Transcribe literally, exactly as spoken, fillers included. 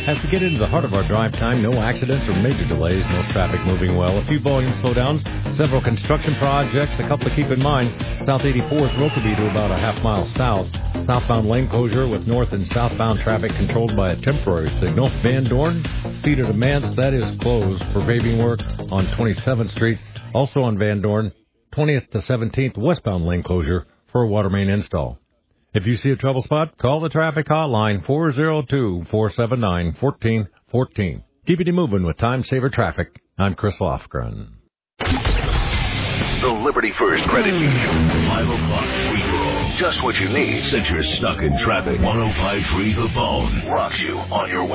As we get into the heart of our drive time, no accidents or major delays, no traffic moving well. A few volume slowdowns, several construction projects, a couple to keep in mind. South eighty-fourth, Rokeby to about a half mile south. Southbound lane closure with north and southbound traffic controlled by a temporary signal. Van Dorn, Cedar to Mance, that is closed for paving work on twenty-seventh Street. Also on Van Dorn, twentieth to seventeenth, westbound lane closure for a water main install. If you see a trouble spot, call the traffic hotline four oh two, four seven nine, one four one four. Keeping you moving with Time Saver Traffic. I'm Chris Lofgren. The Liberty First Credit Union. five o'clock free-for-all. Just what you need since you're stuck in traffic. ten fifty-three The Bone rocks you on your way.